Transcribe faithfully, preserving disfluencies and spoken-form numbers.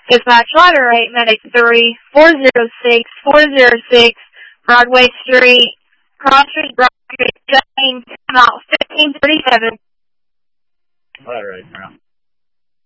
Dispatch ladder eight, medic three, four zero six, four zero six, Broadway Street, Crossers, Broadway, Jane, about fifteen thirty-seven. Ladder eight, now.